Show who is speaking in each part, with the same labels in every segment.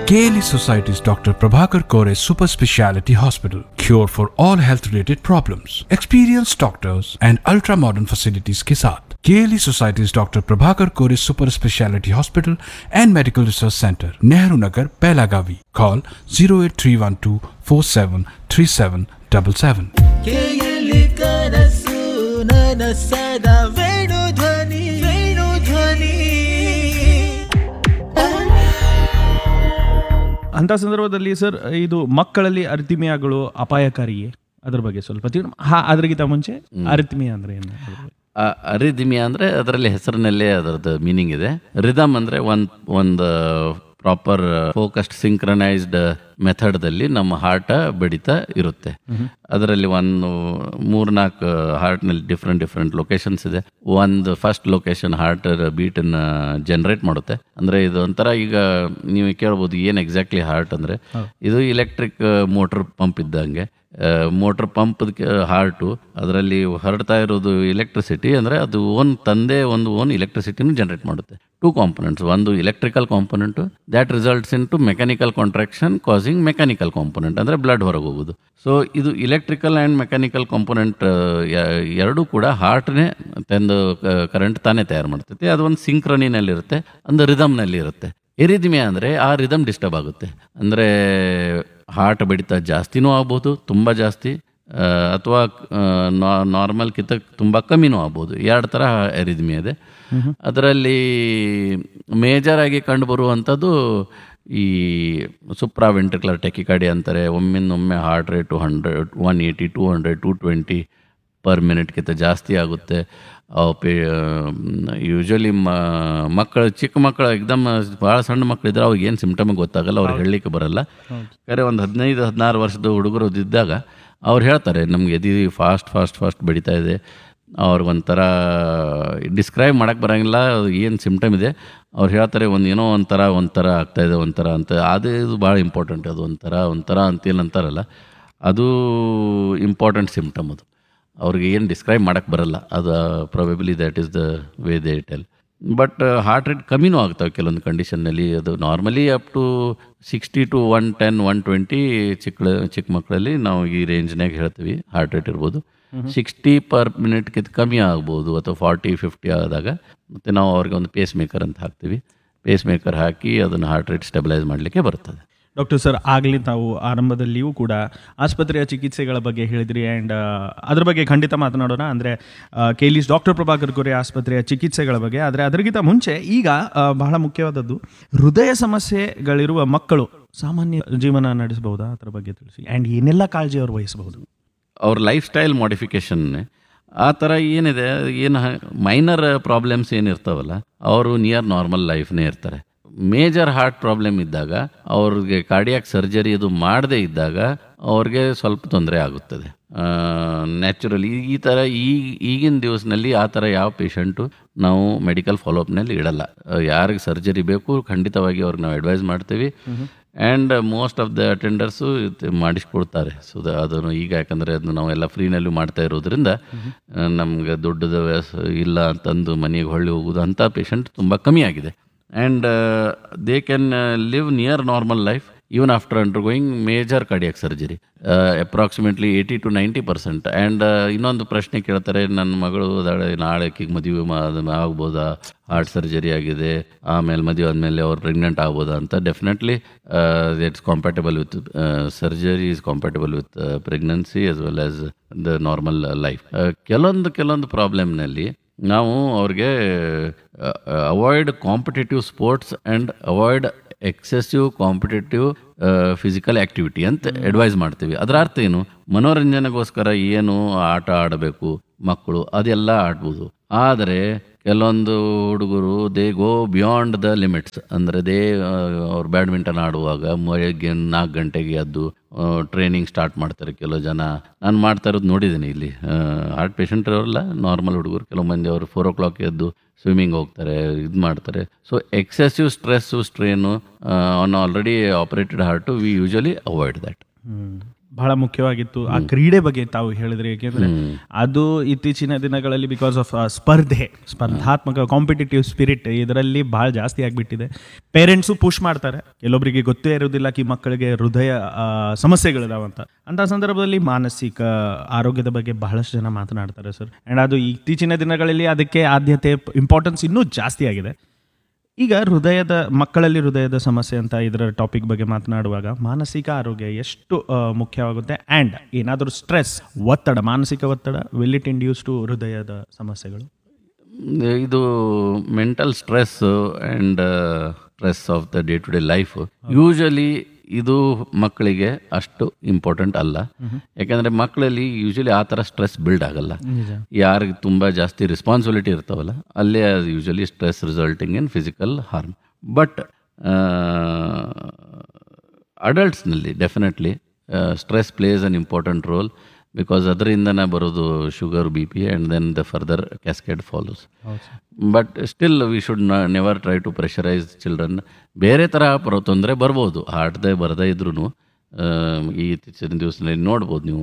Speaker 1: KLE Society's Dr. Prabhakar Kore Super Speciality Hospital. Cure for all health-related problems. Experienced doctors and ultra-modern facilities के साथ KLE Society's Dr. Prabhakar Kore Super Speciality Hospital and Medical Research Center, Nehru Nagar, Pelagavi. Call 08312 473777.
Speaker 2: KLE ಕನಸು ನನಸದ ವೇಣು ಧ್ವನಿ
Speaker 3: ಅಂಥ ಸಂದರ್ಭದಲ್ಲಿ sir ಇದು ಮಕ್ಕಳಲ್ಲಿ ಅರಿಥಿಮಿಯಾಗಳು ಅಪಾಯಕಾರಿಯೇ ಅದ್ರ ಬಗ್ಗೆ ಸ್ವಲ್ಪ ಅದ್ರಗಿಂತ ಮುಂಚೆ ಅರಿಥಿಮಿಯಾ ಅಂದ್ರೆ ಏನು?
Speaker 4: ಅರಿಥಿಮಿಯಾ ಅಂದರೆ ಅದರಲ್ಲಿ ಹೆಸರಿನಲ್ಲೇ ಅದರದ್ದು ಮೀನಿಂಗ್ ಇದೆ. ರಿದಮ್ ಅಂದರೆ ಒಂದು ಪ್ರಾಪರ್ ಫೋಕಸ್ಡ್ ಸಿಂಕ್ರನೈಸ್ಡ್ ಮೆಥಡ್ದಲ್ಲಿ ನಮ್ಮ ಹಾರ್ಟ್ ಬಡಿತ ಇರುತ್ತೆ. ಅದರಲ್ಲಿ ಒಂದು 3-4 ಹಾರ್ಟ್ನಲ್ಲಿ ಡಿಫ್ರೆಂಟ್ ಲೊಕೇಶನ್ಸ್ ಇದೆ. ಒಂದು ಫಸ್ಟ್ ಲೊಕೇಶನ್ ಹಾರ್ಟ್ ಬೀಟನ್ನು ಜನರೇಟ್ ಮಾಡುತ್ತೆ. ಅಂದರೆ ಇದು ಒಂಥರ ಈಗ ನೀವು ಕೇಳ್ಬೋದು ಏನು ಎಕ್ಸಾಕ್ಟ್ಲಿ ಹಾರ್ಟ್ ಅಂದರೆ, ಇದು ಇಲೆಕ್ಟ್ರಿಕ್ ಮೋಟರ್ ಪಂಪ್ ಇದ್ದಂಗೆ. ಮೋಟರ್ ಪಂಪ್ ಹಾರ್ಟು, ಅದರಲ್ಲಿ ಹರಡ್ತಾ ಇರೋದು ಎಲೆಕ್ಟ್ರಿಸಿಟಿ ಅಂದರೆ ಅದು ಓನ್ ಎಲೆಕ್ಟ್ರಿಸಿಟಿನೂ ಜನರೇಟ್ ಮಾಡುತ್ತೆ. 2 ಕಾಂಪೊನೆಂಟ್ಸ್, ಒಂದು electrical component that results in to mechanical contraction causing mechanical component ಅಂದರೆ ಬ್ಲಡ್ ಹೊರಗೆ ಹೋಗೋದು. ಸೊ ಇದು ಇಲೆಕ್ಟ್ರಿಕಲ್ ಆ್ಯಂಡ್ ಮೆಕ್ಯಾನಿಕಲ್ ಕಾಂಪೊನೆಂಟ್ ಎರಡೂ ಕೂಡ ಹಾರ್ಟ್ನೇ ತಂದು ಕರೆಂಟ್ ತಾನೇ ತಯಾರು ಮಾಡ್ತೈತೆ. ಅದು ಒಂದು ಸಿಂಕ್ರನಿನಲ್ಲಿರುತ್ತೆ, ಒಂದು ರಿದಮ್ನಲ್ಲಿ ಇರುತ್ತೆ. ಎರಿಥಿಮಿಯಾ ಅಂದರೆ ಆ ರಿದಮ್ ಡಿಸ್ಟರ್ಬ್ ಆಗುತ್ತೆ. ಅಂದರೆ ಹಾರ್ಟ್ ಬಡಿತ ಜಾಸ್ತಿನೂ ಆಗ್ಬೋದು, ತುಂಬ ಜಾಸ್ತಿ, ಅಥವಾ ನಾರ್ಮಲ್ಗಿಂತ ತುಂಬ ಕಮ್ಮಿನೂ ಆಗ್ಬೋದು. 2 ಥರ ಎರಿಥಿಮಿಯಾ ಇದೆ. ಅದರಲ್ಲಿ ಮೇಜರಾಗಿ ಕಂಡುಬರುವಂಥದ್ದು ಈ ಸುಪ್ರಾವೆಂಟ್ರಿಕ್ಯುಲರ್ ಟೆಕಿಕಾರ್ಡಿಯಾ ಅಂತಾರೆ. ಒಮ್ಮೆ ಹಾರ್ಟ್ ರೇಟು 180, 200, 220 ಪರ್ ಮಿನಿಟ್ಗಿಂತ ಜಾಸ್ತಿ ಆಗುತ್ತೆ. ಯೂಶ್ವಲಿ ಚಿಕ್ಕ ಮಕ್ಕಳು ಎಕ್ದಮ್ ಭಾಳ ಸಣ್ಣ ಮಕ್ಕಳಿದ್ರೆ ಅವ್ರಿಗೆ ಏನು ಸಿಮ್ಟಮಿಗೆ ಗೊತ್ತಾಗಲ್ಲ, ಅವ್ರಿಗೆ ಹೇಳಲಿಕ್ಕೆ ಬರಲ್ಲ. ಬೇರೆ ಒಂದು 15-16 ವರ್ಷದ ಹುಡುಗರು ಇದ್ದಾಗ ಅವ್ರು ಹೇಳ್ತಾರೆ ನಮ್ಗೆ ಎದೆ ಫಾಸ್ಟ್ ಬೆಳೀತಾ ಇದೆ. ಅವ್ರಿಗೊಂಥರ ಡಿಸ್ಕ್ರೈಬ್ ಮಾಡೋಕ್ಕೆ ಬರೋಂಗಿಲ್ಲ ಏನು ಸಿಮ್ಟಮ್ ಇದೆ. ಅವ್ರು ಹೇಳ್ತಾರೆ ಏನೋ ಒಂಥರ ಆಗ್ತಾಯಿದೆ ಅಂತ. ಇದು ಭಾಳ ಇಂಪಾರ್ಟೆಂಟ್. ಅದು ಒಂಥರ ಅಂತೇನಂತಾರಲ್ಲ, ಅದು ಇಂಪಾರ್ಟೆಂಟ್ ಸಿಮ್ಟಮ್. ಅದು ಅವ್ರಿಗೆ ಏನು ಡಿಸ್ಕ್ರೈಬ್ ಮಾಡೋಕ್ಕೆ ಬರಲ್ಲ. ಅದು ಪ್ರೊಬೆಬಲಿ that is the way they tell. But heart rate ಕಮ್ಮಿನೂ ಆಗ್ತವೆ ಕೆಲವೊಂದು ಕಂಡೀಷನ್ನಲ್ಲಿ. ಅದು ನಾರ್ಮಲಿ ಅಪ್ ಟು 60 to 110, 120 ಚಿಕ್ಕ ಮಕ್ಕಳಲ್ಲಿ ನಾವು ಈ ರೇಂಜ್ನಾಗ ಹೇಳ್ತೀವಿ ಹಾರ್ಟ್ ರೇಟ್ ಇರ್ಬೋದು. 60 ಪರ್ ಮಿನಿಟ್ಗಿಂತ ಕಮ್ಮಿ ಆಗ್ಬೋದು, ಅಥವಾ 40-50 ಆದಾಗ ಮತ್ತು ನಾವು ಅವ್ರಿಗೆ ಒಂದು ಪೇಸ್ ಮೇಕರ್ ಅಂತ ಹಾಕ್ತೀವಿ. ಪೇಸ್ ಮೇಕರ್ ಹಾಕಿ ಅದನ್ನು ಹಾರ್ಟ್ ರೇಟ್ ಸ್ಟೆಬಿಲೈಸ್ ಮಾಡಲಿಕ್ಕೆ ಬರ್ತದೆ.
Speaker 3: ಡಾಕ್ಟರ್ ಸರ್, ಆಗಲಿ ತಾವು ಆರಂಭದಲ್ಲಿಯೂ ಕೂಡ ಆಸ್ಪತ್ರೆಯ ಚಿಕಿತ್ಸೆಗಳ ಬಗ್ಗೆ ಹೇಳಿದ್ರಿ, ಆ್ಯಂಡ್ ಅದ್ರ ಬಗ್ಗೆ ಖಂಡಿತ ಮಾತನಾಡೋಣ. ಅಂದರೆ KLE's ಡಾಕ್ಟರ್ ಪ್ರಭಾಕರ್ ಕೋರೆ ಆಸ್ಪತ್ರೆಯ ಚಿಕಿತ್ಸೆಗಳ ಬಗ್ಗೆ. ಆದರೆ ಅದರಿಗಿಂತ ಮುಂಚೆ ಈಗ ಬಹಳ ಮುಖ್ಯವಾದದ್ದು, ಹೃದಯ ಸಮಸ್ಯೆಗಳಿರುವ ಮಕ್ಕಳು ಸಾಮಾನ್ಯ ಜೀವನ ನಡೆಸಬಹುದಾ? ಅದರ ಬಗ್ಗೆ ತಿಳಿಸಿ. ಆ್ಯಂಡ್ ಏನೆಲ್ಲ ಕಾಳಜಿ ಅವರು ವಹಿಸಬಹುದು?
Speaker 4: ಅವ್ರ ಲೈಫ್ ಸ್ಟೈಲ್ ಮಾಡಿಫಿಕೇಷನ್ ಆ ಥರ ಏನಿದೆ, ಮೈನರ್ ಪ್ರಾಬ್ಲಮ್ಸ್ ಏನಿರ್ತಾವಲ್ಲ, ಅವರು ನಿಯರ್ ನಾರ್ಮಲ್ ಲೈಫ್ನೇ ಇರ್ತಾರೆ. ಮೇಜರ್ ಹಾರ್ಟ್ ಪ್ರಾಬ್ಲಮ್ ಇದ್ದಾಗ, ಅವ್ರಿಗೆ ಕಾರ್ಡಿಯಾಕ್ ಸರ್ಜರಿ ಅದು ಮಾಡದೇ ಇದ್ದಾಗ ಅವ್ರಿಗೆ ಸ್ವಲ್ಪ ತೊಂದರೆ ಆಗುತ್ತದೆ. ನ್ಯಾಚುರಲಿ ಈ ಥರ ಈಗಿನ ದಿವಸದಲ್ಲಿ ಆ ಥರ ಯಾವ ಪೇಷಂಟು ನಾವು ಮೆಡಿಕಲ್ ಫಾಲೋಅಪ್ನಲ್ಲಿ ಇಡಲ್ಲ. ಯಾರಿಗೆ ಸರ್ಜರಿ ಬೇಕು ಖಂಡಿತವಾಗಿ ಅವ್ರಿಗೆ ನಾವು ಅಡ್ವೈಸ್ ಮಾಡ್ತೀವಿ. And most of the attenders ಮಾಡಿಸ್ಕೊಡ್ತಾರೆ. So ಅದನ್ನು ಈಗ ಯಾಕಂದರೆ ಅದು ನಾವೆಲ್ಲ ಫ್ರೀನಲ್ಲೂ ಮಾಡ್ತಾ ಇರೋದ್ರಿಂದ ನಮ್ಗೆ ದುಡ್ಡದ ಇಲ್ಲ ಅಂತಂದು ಮನೆಗೆ ಹೊಳ್ಳಿ ಹೋಗೋದು ಅಂಥ ಪೇಷಂಟ್ ತುಂಬ ಕಮ್ಮಿ ಆಗಿದೆ. And they can live near normal life even after undergoing major cardiac surgery, approximately 80-90%. And ಇನ್ನೊಂದು ಪ್ರಶ್ನೆ ಕೇಳ್ತಾರೆ, ನನ್ನ ಮಗಳು ನಾಳೆ ಮದುವೆ ಆಗ್ಬೋದಾ, ಹಾರ್ಟ್ ಸರ್ಜರಿ ಆಗಿದೆ, ಆಮೇಲೆ ಮದುವೆ ಆದಮೇಲೆ ಅವ್ರು ಪ್ರೆಗ್ನೆಂಟ್ ಆಗ್ಬೋದಾ ಅಂತ. Definitely it's compatible with surgery, is compatible with pregnancy as well as the normal life. ಕೆಲವೊಂದು ಪ್ರಾಬ್ಲಮ್ನಲ್ಲಿ ನಾವು ಅವ್ರಿಗೆ avoid competitive sports and avoid excessive competitive physical activity ಅಂತ ಅಡ್ವೈಸ್ ಮಾಡ್ತೀವಿ. ಅದರ ಅರ್ಥ ಏನು? ಮನೋರಂಜನೆಗೋಸ್ಕರ ಏನು ಆಟ ಆಡಬೇಕು ಮಕ್ಕಳು ಅದೆಲ್ಲ ಆಡ್ಬೋದು. ಆದರೆ ಕೆಲವೊಂದು ಹುಡುಗರು they go beyond the limits. ಅಂದರೆ ಅವ್ರು ಬ್ಯಾಡ್ಮಿಂಟನ್ ಆಡುವಾಗ 4 ಗಂಟೆಗೆ ಎದ್ದು ಟ್ರೈನಿಂಗ್ ಸ್ಟಾರ್ಟ್ ಮಾಡ್ತಾರೆ. ಕೆಲವು ಜನ ನಾನು ಮಾಡ್ತಾ ಇರೋದು ನೋಡಿದ್ದೀನಿ ಇಲ್ಲಿ. ಹಾರ್ಟ್ ಪೇಷಂಟ್ ಅವರೆಲ್ಲ ನಾರ್ಮಲ್ ಹುಡುಗರು, ಕೆಲವು ಮಂದಿ ಅವರು 4 o'clock ಎದ್ದು ಸ್ವಿಮ್ಮಿಂಗ್ ಹೋಗ್ತಾರೆ, ಇದು ಮಾಡ್ತಾರೆ. So excessive stress strain on already operated heart V usually avoid that.
Speaker 3: ಬಹಳ ಮುಖ್ಯವಾಗಿತ್ತು. ಆ ಕ್ರೀಡೆ ಬಗ್ಗೆ ತಾವು ಹೇಳಿದ್ರಿ, ಏಕೆಂದ್ರೆ ಅದು ಇತ್ತೀಚಿನ ದಿನಗಳಲ್ಲಿ ಬಿಕಾಸ್ ಆಫ್ ಸ್ಪರ್ಧಾತ್ಮಕ ಕಾಂಪಿಟೇಟಿವ್ ಸ್ಪಿರಿಟ್ ಇದರಲ್ಲಿ ಬಹಳ ಜಾಸ್ತಿ ಆಗಿಬಿಟ್ಟಿದೆ. ಪೇರೆಂಟ್ಸು ಪುಷ್ ಮಾಡ್ತಾರೆ, ಕೆಲವೊಬ್ಬರಿಗೆ ಗೊತ್ತೇ ಇರೋದಿಲ್ಲ ಕಿ ಮಕ್ಕಳಿಗೆ ಹೃದಯ ಸಮಸ್ಯೆಗಳಿದಾವಂತ. ಅಂಥ ಸಂದರ್ಭದಲ್ಲಿ ಮಾನಸಿಕ ಆರೋಗ್ಯದ ಬಗ್ಗೆ ಬಹಳಷ್ಟು ಜನ ಮಾತನಾಡ್ತಾರೆ ಸರ್. ಆ್ಯಂಡ್ ಅದು ಇತ್ತೀಚಿನ ದಿನಗಳಲ್ಲಿ ಅದಕ್ಕೆ ಆದ್ಯತೆ, ಇಂಪಾರ್ಟೆನ್ಸ್ ಇನ್ನೂ ಜಾಸ್ತಿ ಆಗಿದೆ. ಈಗ ಮಕ್ಕಳಲ್ಲಿ ಹೃದಯದ ಸಮಸ್ಯೆ ಅಂತ ಇದರ ಟಾಪಿಕ್ ಬಗ್ಗೆ ಮಾತನಾಡುವಾಗ ಮಾನಸಿಕ ಆರೋಗ್ಯ ಎಷ್ಟು ಮುಖ್ಯವಾಗುತ್ತೆ, ಆ್ಯಂಡ್ ಏನಾದರೂ ಸ್ಟ್ರೆಸ್, ಒತ್ತಡ, ಮಾನಸಿಕ ಒತ್ತಡ ವಿಲ್ ಇಟ್ ಇಂಡ್ಯೂಸ್ ಟು ಹೃದಯದ ಸಮಸ್ಯೆಗಳು?
Speaker 4: ಇದು mental stress and stress of the day to day life usually ಇದು ಮಕ್ಕಳಿಗೆ ಅಷ್ಟು ಇಂಪಾರ್ಟೆಂಟ್ ಅಲ್ಲ. ಯಾಕಂದರೆ ಮಕ್ಕಳಲ್ಲಿ ಯೂಶಲಿ ಆ ಥರ ಸ್ಟ್ರೆಸ್ ಬಿಲ್ಡ್ ಆಗಲ್ಲ. ಯಾರಿಗೆ ತುಂಬ ಜಾಸ್ತಿ ರೆಸ್ಪಾನ್ಸಿಬಿಲಿಟಿ ಇರ್ತಾವಲ್ಲ ಅಲ್ಲೇ ಅದು usually stress resulting in physical harm. But ಅಡಲ್ಟ್ಸ್ನಲ್ಲಿ definitely stress plays an important role, because ಅದರಿಂದನೇ ಬರೋದು sugar, BP, and then the further cascade follows. But still we should never try to pressurise children. ಬೇರೆ ಥರ ತೊಂದರೆ ಬರ್ಬೋದು, ಹಾರ್ಟ್ದೇ ಬರದೇ ಇದ್ರೂ ಈ ಇತ್ತೀಚಿನ ದಿವಸದಲ್ಲಿ ನೋಡ್ಬೋದು ನೀವು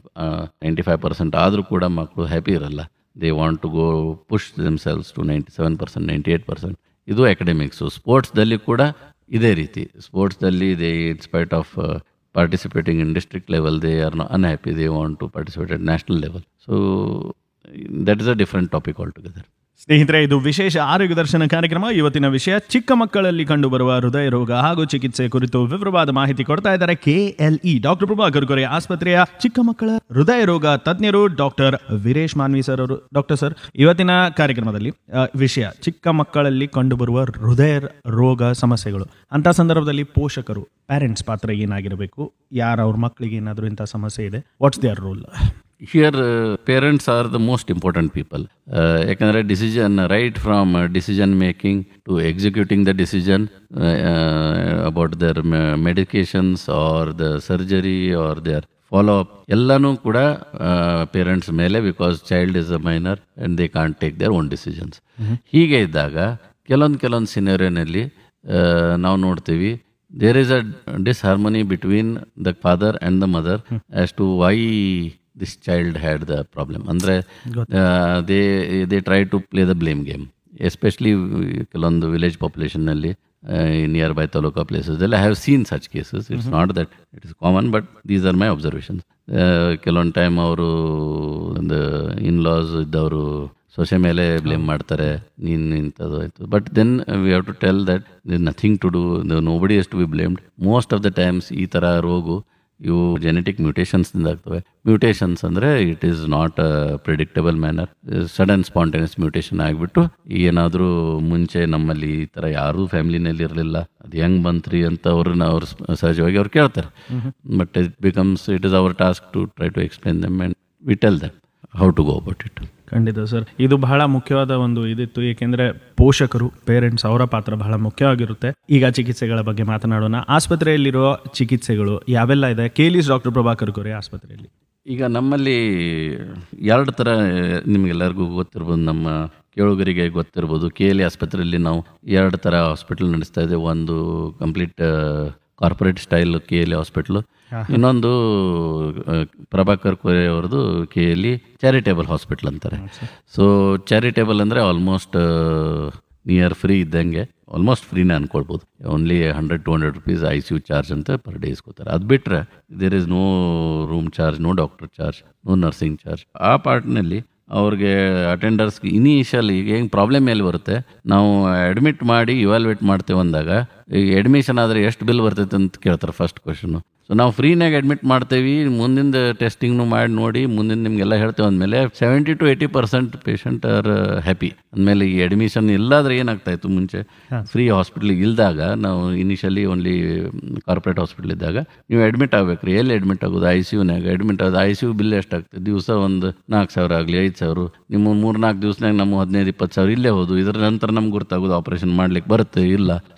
Speaker 4: 95% ಆದರೂ ಕೂಡ ಮಕ್ಕಳು ಹ್ಯಾಪಿ ಇರಲ್ಲ. They want to go push themselves to 97%, 98%. ಇದು ಅಕಾಡೆಮಿಕ್ಸು. ಸ್ಪೋರ್ಟ್ಸ್ದಲ್ಲಿ ಕೂಡ ಇದೇ ರೀತಿ. ಸ್ಪೋರ್ಟ್ಸ್ದಲ್ಲಿ in spite of participating in district level, they are not unhappy, they want to participate at national level. So that is a different topic altogether.
Speaker 3: ಸ್ನೇಹಿತರೆ, ಇದು ವಿಶೇಷ ಆರೋಗ್ಯ ದರ್ಶನ ಕಾರ್ಯಕ್ರಮ. ಇವತ್ತಿನ ವಿಷಯ ಚಿಕ್ಕ ಮಕ್ಕಳಲ್ಲಿ ಕಂಡುಬರುವ ಹೃದಯ ರೋಗ ಹಾಗೂ ಚಿಕಿತ್ಸೆ ಕುರಿತು ವಿವರವಾದ ಮಾಹಿತಿ ಕೊಡ್ತಾ ಇದ್ದಾರೆ KLE ಡಾಕ್ಟರ್ ಪ್ರಭಾಕರ್ ಕೋರೆ ಆಸ್ಪತ್ರೆಯ ಚಿಕ್ಕ ಮಕ್ಕಳ ಹೃದಯ ರೋಗ ತಜ್ಞರು ಡಾಕ್ಟರ್ ವೀರೇಶ್ ಮಾನ್ವಿ ಸರ್ ಅವರು. ಡಾಕ್ಟರ್ ಸರ್, ಇವತ್ತಿನ ಕಾರ್ಯಕ್ರಮದಲ್ಲಿ ವಿಷಯ ಚಿಕ್ಕ ಮಕ್ಕಳಲ್ಲಿ ಕಂಡುಬರುವ ಹೃದಯ ರೋಗ ಸಮಸ್ಯೆಗಳು. ಅಂಥ ಸಂದರ್ಭದಲ್ಲಿ ಪೋಷಕರು, ಪ್ಯಾರೆಂಟ್ಸ್ ಪಾತ್ರ ಏನಾಗಿರಬೇಕು? ಯಾರು ಅವ್ರ ಮಕ್ಕಳಿಗೆ ಏನಾದರೂ ಇಂಥ ಸಮಸ್ಯೆ ಇದೆ, what's there roll?
Speaker 4: Here parents are the most important people. ಯಾಕಂದರೆ decision, right from decision making to executing the decision about there medications are the surgery are there follow up ಎಲ್ಲನೂ ಕೂಡ ಪೇರೆಂಟ್ಸ್ ಮೇಲೆ, because child is a minor and they can't take their own decisions. ಹೀಗೆ ಇದ್ದಾಗ ಕೆಲವೊಂದು ಸಿನಾರಿಯೋನಲ್ಲಿ ನಾವು ನೋಡ್ತೀವಿ there is a disharmony between the father and the mother as to Y this child had the problem. Andre they try to play the blame game, especially ಕೆಲವೊಂದು village ಪಾಪ್ಯುಲೇಷನ್ನಲ್ಲಿ near by taluka places ಎಲ್ಲ. I have seen such cases. It's not that it is common, but these are my observations. ಕೆಲವೊಂದು time ಅವರು ಒಂದು ಇನ್ಲಾಸ್ ಇದ್ದವರು ಸೊಸೆ ಮೇಲೆ blame ಮಾಡ್ತಾರೆ, ನೀನು ಇಂಥದ್ದು ಆಯಿತು. But then we have to tell that this nothing to do, nobody has to be blamed. Most of the times ಈ ಥರ ರೋಗ ಇವು ಜೆನೆಟಿಕ್ ಮ್ಯೂಟೇಷನ್ಸ್ನಿಂದ ಆಗ್ತವೆ. ಮ್ಯೂಟೇಷನ್ಸ್ ಅಂದರೆ it is not a predictable manner. Sudden spontaneous mutation ಆಗಿಬಿಟ್ಟು ಏನಾದರೂ ಮುಂಚೆ ನಮ್ಮಲ್ಲಿ ಈ ಥರ ಯಾರೂ ಫ್ಯಾಮಿಲಿನಲ್ಲಿ ಇರಲಿಲ್ಲ, ಅದು ಹೆಂಗೆ ಬಂತ್ರಿ ಅಂತ ಅವ್ರು ಸಹಜವಾಗಿ ಅವ್ರು ಕೇಳ್ತಾರೆ. But it is our task to try to explain them and we tell them how to go about it.
Speaker 3: ಖಂಡಿತ ಸರ್, ಇದು ಬಹಳ ಮುಖ್ಯವಾದ ಒಂದು ಇದಿತ್ತು, ಏಕೆಂದರೆ ಪೋಷಕರು, ಪೇರೆಂಟ್ಸ್ ಅವರ ಪಾತ್ರ ಬಹಳ ಮುಖ್ಯವಾಗಿರುತ್ತೆ. ಈಗ ಚಿಕಿತ್ಸೆಗಳ ಬಗ್ಗೆ ಮಾತನಾಡೋಣ. ಆಸ್ಪತ್ರೆಯಲ್ಲಿರುವ ಚಿಕಿತ್ಸೆಗಳು ಯಾವೆಲ್ಲ ಇದೆ KLE ಡಾಕ್ಟರ್ ಪ್ರಭಾಕರ್ ಕೋರೆ ಆಸ್ಪತ್ರೆಯಲ್ಲಿ?
Speaker 4: ಈಗ ನಮ್ಮಲ್ಲಿ 2 ಥರ, ನಿಮಗೆಲ್ಲರಿಗೂ ಗೊತ್ತಿರ್ಬೋದು, ನಮ್ಮ ಕೇಳುಗರಿಗೆ ಗೊತ್ತಿರ್ಬೋದು. KLE ಆಸ್ಪತ್ರೆಯಲ್ಲಿ ನಾವು 2 ಥರ ಹಾಸ್ಪಿಟಲ್ ನಡೆಸ್ತಾ ಇದ್ದೇವೆ. ಒಂದು complete corporate style KLE hospital, ಇನ್ನೊಂದು ಪ್ರಭಾಕರ್ ಕೋರೆ ಅವ್ರದ್ದು KLE ಚಾರಿಟೇಬಲ್ ಹಾಸ್ಪಿಟಲ್ ಅಂತಾರೆ. ಸೊ ಚಾರಿಟೇಬಲ್ ಅಂದರೆ ಆಲ್ಮೋಸ್ಟ್ ನಿಯರ್ ಫ್ರೀ ಇದ್ದಂಗೆ, almost ಫ್ರೀನೇ ಅನ್ಕೊಳ್ಬೋದು. Only 100-200 rupees ICU charge ಅಂತ ಪರ್ ಡೇ ಇಸ್ಕೋತಾರೆ. ಅದು ಬಿಟ್ಟರೆ there is no room charge, no doctor charge, no nursing charge. ಆ ಪಾರ್ಟ್ನಲ್ಲಿ ಅವ್ರಿಗೆ ಅಟೆಂಡರ್ಸ್ಗೆ ಇನಿಷಿಯಲ್ ಈಗ ಹೆಂಗೆ ಪ್ರಾಬ್ಲಮ್ ಮೇಲೆ ಬರುತ್ತೆ, ನಾವು ಅಡ್ಮಿಟ್ ಮಾಡಿ ಇವ್ಯಾಲ್ಯೂಯೇಟ್ ಮಾಡ್ತೇವೆ ಅಂದಾಗ, ಈಗ ಅಡ್ಮಿಷನ್ ಆದರೆ ಎಷ್ಟು ಬಿಲ್ ಬರ್ತೈತೆ ಅಂತ ಕೇಳ್ತಾರೆ ಫಸ್ಟ್ ಕ್ವಶನು. ಸೊ ನಾವು ಫ್ರೀನಾಗ ಅಡ್ಮಿಟ್ ಮಾಡ್ತೇವೆ, ಮುಂದಿನ ಟೆಸ್ಟಿಂಗ್ನು ಮಾಡಿ ನೋಡಿ ಮುಂದಿನ ನಿಮಗೆಲ್ಲ ಹೇಳ್ತೇವೆ ಅಂದಮೇಲೆ 70-80% ಪೇಷಂಟ್ ಆರ್ ಹ್ಯಾಪಿ ಅಂದಮೇಲೆ ಈ ಅಡ್ಮಿಷನ್ ಇಲ್ಲಾದ್ರೆ ಏನಾಗ್ತಾಯಿತ್ತು ಮುಂಚೆ ಫ್ರೀ ಹಾಸ್ಪಿಟ್ಲಿಗೆ ಇಲ್ದಾಗ, ನಾವು ಇನಿಷಿಯಲಿ ಓನ್ಲಿ ಕಾರ್ಪೊರೇಟ್ ಹಾಸ್ಪಿಟ್ಲ್ ಇದ್ದಾಗ ನೀವು ಅಡ್ಮಿಟ್ ಆಗ್ಬೇಕ್ರಿ. ಎಲ್ಲಿ ಅಡ್ಮಿಟ್ ಆಗೋದು? ICUನಾಗ ಅಡ್ಮಿಟ್ ಆಗೋದು. ICU ಬಿಲ್ ಎಷ್ಟಾಗ್ತದೆ? ದಿವಸ ಒಂದು 4,000 ಆಗಲಿ 5,000, ನಿಮ್ಮ 3-4 ದಿವಸನಾಗ ನಮ್ಮ 15-20 ಸಾವಿರ ಇಲ್ಲೇ ಹೋದು. ಇದರ ನಂತರ ನಮ್ಗೆ ಗೊತ್ತಾಗೋದು ಆಪರೇಷನ್ ಮಾಡ್ಲಿಕ್ಕೆ ಬರುತ್ತೆ ಇಲ್ಲ.